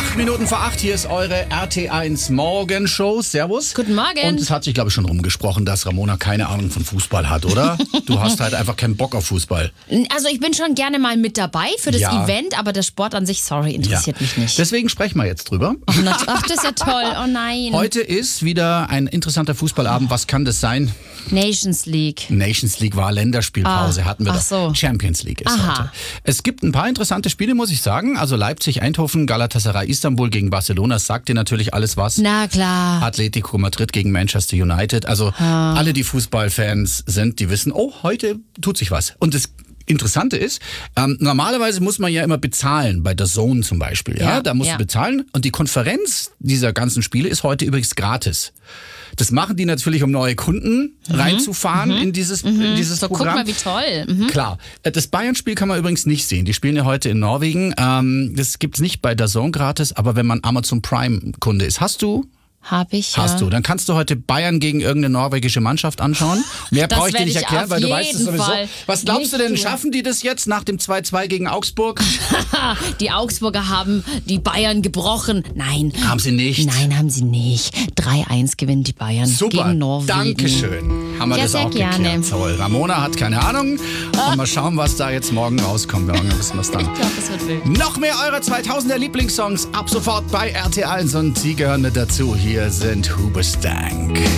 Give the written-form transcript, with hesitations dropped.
Minuten vor 8, hier ist eure RT1 Morgenshow. Servus. Guten Morgen. Und es hat sich, glaube ich, schon rumgesprochen, dass Ramona keine Ahnung von Fußball hat, oder? Du hast halt einfach keinen Bock auf Fußball. Also ich bin schon gerne mal mit dabei für das Ja. Event, aber der Sport an sich, sorry, interessiert mich nicht. Deswegen sprechen wir jetzt drüber. Ach, das ist ja toll. Oh nein. Heute ist wieder ein interessanter Fußballabend. Was kann das sein? Nations League. Nations League war Länderspielpause, hatten wir ach doch. so. Champions League ist Aha. heute. Es gibt ein paar interessante Spiele, muss ich sagen. Also Leipzig, Eindhoven, Galatasaray, Istanbul gegen Barcelona. Das sagt dir natürlich alles was. Na klar. Atletico Madrid gegen Manchester United. Also alle, die Fußballfans sind, die wissen, oh, heute tut sich was. Und das Interessante ist, normalerweise muss man ja immer bezahlen, bei der DAZN zum Beispiel. Ja? Da musst du bezahlen. Und die Konferenz dieser ganzen Spiele ist heute übrigens gratis. Das machen die natürlich, um neue Kunden reinzufahren in dieses So, Programm. guck mal, wie toll. Klar. Das Bayern-Spiel kann man übrigens nicht sehen. Die spielen ja heute in Norwegen. Das gibt's nicht bei DAZN gratis, aber wenn man Amazon Prime-Kunde ist. Hast du? Hab ich, ja. Hast du. Dann kannst du heute Bayern gegen irgendeine norwegische Mannschaft anschauen. Mehr Das brauche ich dir werd nicht ich erklären, auf weil du weißt es jeden sowieso. Fall Was glaubst du denn, nicht tun. schaffen die das jetzt nach dem 2-2 gegen Augsburg? Die Augsburger haben die Bayern gebrochen. Nein. Haben sie nicht. Nein, haben sie nicht. 3-1 gewinnen die Bayern Super, gegen Norwegen. Dankeschön. Haben wir Ja, das sehr auch gerne. geklärt. Toll. Ramona hat keine Ahnung. Und mal schauen, was da jetzt morgen rauskommt. Morgen wissen wir es dann. Ich glaube, das wird wild. Noch mehr eurer 2000er Lieblingssongs ab sofort bei RT1 und sie gehören mit dazu. Hier sind Hoobastank.